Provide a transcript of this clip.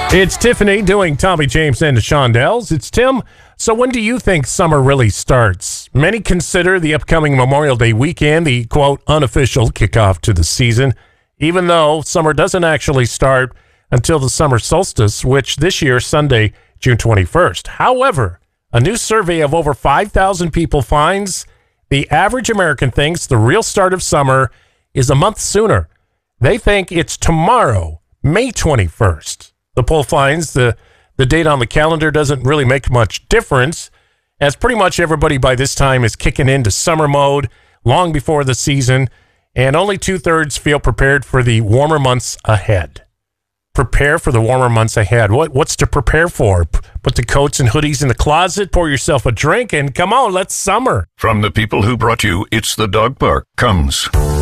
It's Tiffany doing Tommy James and the Shondells. It's Tim. So when do you think summer really starts? Many consider the upcoming Memorial Day weekend the, quote, unofficial kickoff to the season, even though summer doesn't actually start until the summer solstice, which this year, Sunday, June 21st. However, a new survey of over 5,000 people finds the average American thinks the real start of summer is a month sooner. They think it's tomorrow, May 21st. The poll finds the date on the calendar doesn't really make much difference, as pretty much everybody by this time is kicking into summer mode long before the season, and only 2/3 feel prepared for the warmer months ahead. Prepare for the warmer months ahead. What's to prepare for? Put the coats and hoodies in the closet, pour yourself a drink, and come on, let's summer. From the people who brought you It's the Dog Park comes